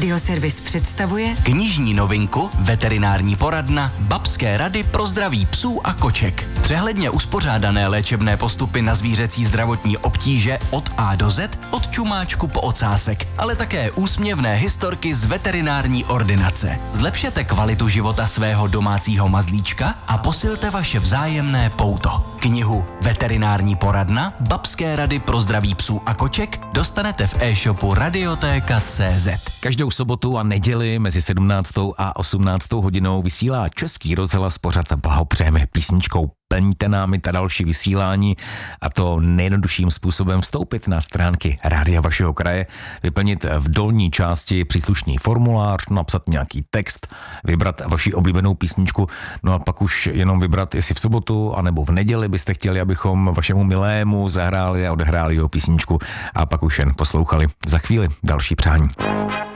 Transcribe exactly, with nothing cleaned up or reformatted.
Radioservis představuje knižní novinku Veterinární poradna Babské rady pro zdraví psů a koček. Přehledně uspořádané léčebné postupy na zvířecí zdravotní obtíže od A do Z, od čumáčku po ocásek, ale také úsměvné historky z veterinární ordinace. Zlepšete kvalitu života svého domácího mazlíčka a posilte vaše vzájemné pouto. Knihu Veterinární poradna Babské rady pro zdraví psů a koček dostanete v e-shopu radiotéka tečka cé zet. Každou sobotu a neděli mezi sedmnáctou a osmnáctou hodinou vysílá Český rozhlas pořad Blahopřejeme písničkou. Plníte námi ta další vysílání a to nejjednodušším způsobem vstoupit na stránky rádia vašeho kraje, vyplnit v dolní části příslušný formulář, napsat nějaký text, vybrat vaši oblíbenou písničku, no a pak už jenom vybrat, jestli v sobotu anebo v neděli byste chtěli, abychom vašemu milému zahráli a odehráli jeho písničku a pak už jen poslouchali. Za chvíli další přání.